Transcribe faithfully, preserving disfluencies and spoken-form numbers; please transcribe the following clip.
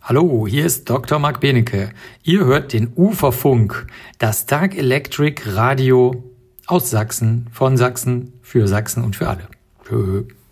Hallo, hier ist Doktor Marc Benecke. Ihr hört den Uferfunk, das Dark Electric Radio aus Sachsen, von Sachsen, für Sachsen und für alle. Tschö.